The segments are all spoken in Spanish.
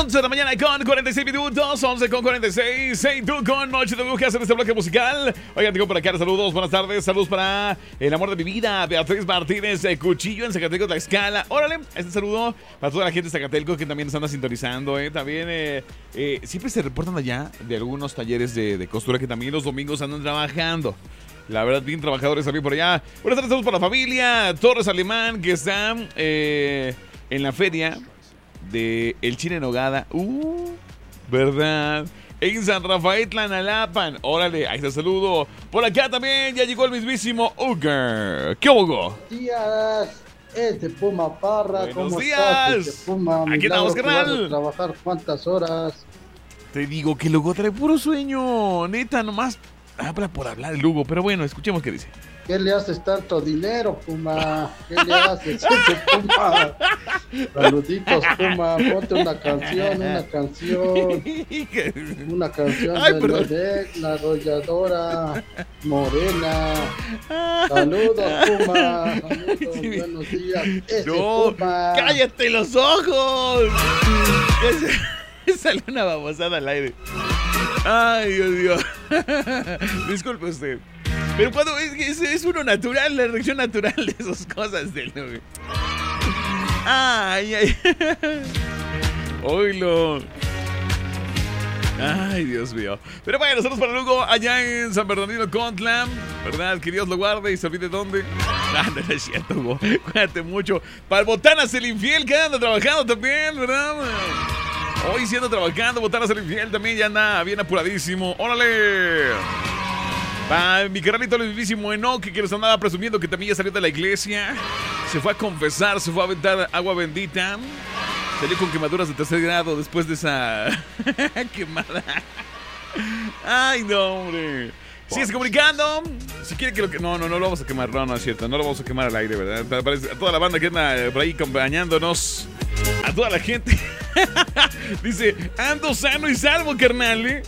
11 de la mañana con 46 minutos, 11 con 46. Hey, tú con Noche de Brujas en este bloque musical. Oigan, tengo por acá saludos, buenas tardes. Saludos para el amor de mi vida, Beatriz Martínez Cuchillo en Zacatelco, Tlaxcala. Órale, este saludo para toda la gente de Zacatelco que también nos anda sintonizando. También siempre se reportan allá de algunos talleres de costura que también los domingos andan trabajando. La verdad, bien trabajadores también por allá. Buenas tardes, saludos para la familia Torres Alemán que está en la feria de El Chile en Nogada. ¿Verdad? En San Rafael, Tlanalapan. Órale, ahí está, saludo. Por acá también ya llegó el mismísimo Uger. ¿Qué hubo? Buenos días, Puma Parra. Buenos ¿Cómo días. estás? Puma, aquí estamos, carnal. ¿Trabajar cuántas horas? Te digo que luego trae puro sueño. Neta, nomás habla por hablar el Lugo. Pero bueno, escuchemos qué dice. ¿Qué le haces tanto dinero, Puma? ¿Qué le haces, Puma? Saluditos, Puma. Ponte una canción. Una canción de Lodec, La Arrolladora Morena. Saludos, Puma. Saludos, buenos días. No, Puma. ¡Cállate los ojos! Salió una babosada al aire. Ay, Dios mío. Disculpe usted. Pero cuando es uno natural, la reacción natural de esas cosas del novio. Ay. Oílo. Ay, Dios mío. Pero bueno, nosotros para luego allá en San Bernardino Contlam, ¿verdad? Que Dios lo guarde y se olvide dónde. No es cierto, Hugo. Cuídate mucho. Para el Botanas el Infiel, que anda trabajando también, ¿verdad? Hoy sí anda trabajando, Botanas el Infiel también ya anda bien apuradísimo. ¡Órale! Mi carnalito el vivísimo Enoch, que nos andaba presumiendo que también ya salió de la iglesia. Se fue a confesar, se fue a aventar agua bendita. Salió con quemaduras de 3er grado después de esa quemada. Ay, no, hombre. Sigues comunicando. Si quiere que lo que... No lo vamos a quemar. No es cierto. No lo vamos a quemar al aire, ¿verdad? A toda la banda que anda por ahí acompañándonos. A toda la gente. Dice, ando sano y salvo, carnal,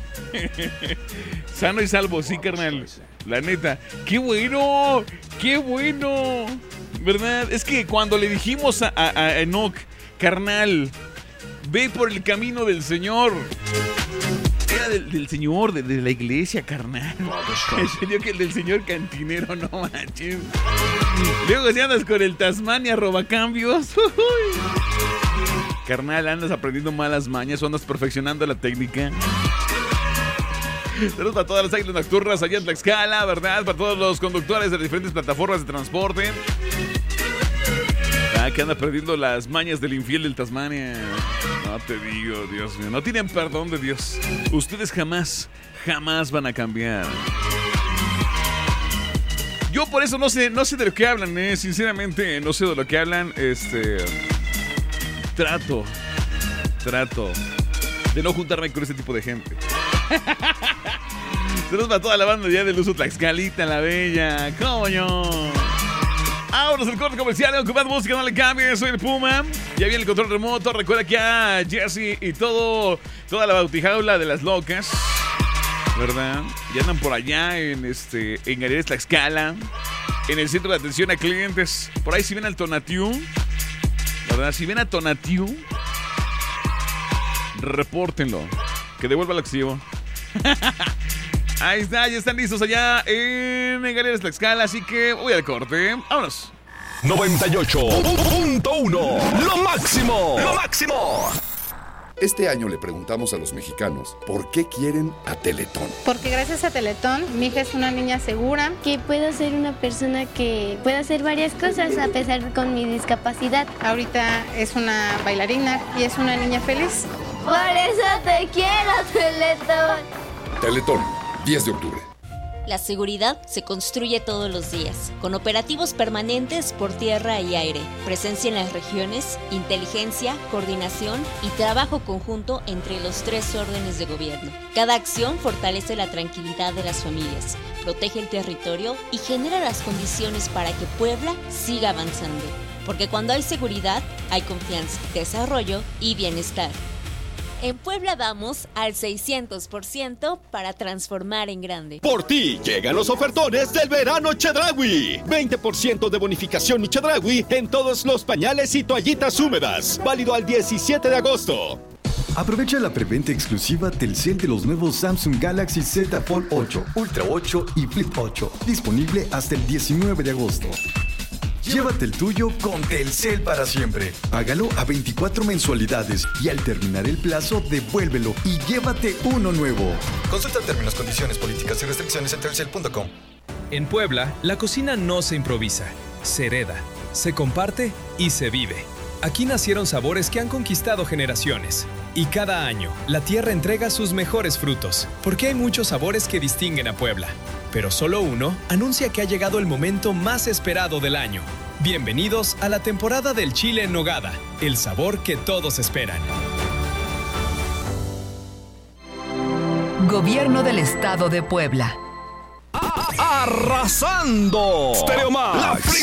Sano y salvo, sí, carnal. La neta. ¡Qué bueno! ¡Qué bueno! ¿Verdad? Es que cuando le dijimos a Enoch, carnal, ve por el camino del Señor. Era del Señor, de la iglesia, carnal. En serio que el del señor cantinero, no manches. Luego si andas con el Tasmania robacambios. Carnal, andas aprendiendo malas mañas o andas perfeccionando la técnica. Saludos para todas las águilas nocturnas allá en Tlaxcala, ¿verdad? Para todos los conductores de las diferentes plataformas de transporte. Que anda perdiendo las mañas del infiel del Tasmania. No te digo, Dios mío. No tienen perdón de Dios. Ustedes jamás van a cambiar. Yo por eso no sé de lo que hablan, sinceramente, no sé de lo que hablan. Trato de no juntarme con ese tipo de gente. Saludos para toda la banda ya del uso Tlaxcalita, la bella. ¡Coño! Vámonos al corte comercial, con más música, no le cambie. Soy el Puma. Ya viene el control remoto. Recuerda que a Jesse y toda la bautijaula de las locas, ¿verdad? Ya andan por allá en Galerías Tlaxcala, en el centro de atención a clientes. Por ahí si ven al Tonatiu, ¿verdad? Si ven a Tonatiu, repórtenlo. Que devuelva el activo. Ahí está, ya están listos allá en Galerías Tlaxcala, así que voy al corte. Vámonos. 98.1 Lo máximo. Este año le preguntamos a los mexicanos por qué quieren a Teletón. Porque gracias a Teletón, mi hija es una niña segura. Que puedo ser una persona que puede hacer varias cosas a pesar con mi discapacidad. Ahorita es una bailarina y es una niña feliz. Por eso te quiero, Teletón. Teletón, 10 de octubre. La seguridad se construye todos los días, con operativos permanentes por tierra y aire, presencia en las regiones, inteligencia, coordinación y trabajo conjunto entre los 3 órdenes de gobierno. Cada acción fortalece la tranquilidad de las familias, protege el territorio y genera las condiciones para que Puebla siga avanzando. Porque cuando hay seguridad, hay confianza, desarrollo y bienestar. En Puebla vamos al 600% para transformar en grande. Por ti llegan los ofertones del verano Chedraui. 20% de bonificación y Chedraui en todos los pañales y toallitas húmedas. Válido al 17 de agosto. Aprovecha la preventa exclusiva Telcel de los nuevos Samsung Galaxy Z Fold 8, Ultra 8 y Flip 8, disponible hasta el 19 de agosto. Llévate el tuyo con Telcel para siempre. Págalo a 24 mensualidades y al terminar el plazo, devuélvelo y llévate uno nuevo. Consulta términos, condiciones, políticas y restricciones en telcel.com. En Puebla, la cocina no se improvisa, se hereda, se comparte y se vive. Aquí nacieron sabores que han conquistado generaciones. Y cada año, la tierra entrega sus mejores frutos, porque hay muchos sabores que distinguen a Puebla. Pero solo uno anuncia que ha llegado el momento más esperado del año. Bienvenidos a la temporada del chile en nogada, el sabor que todos esperan. Gobierno del Estado de Puebla. ¡Arrasando! Stereo Max, la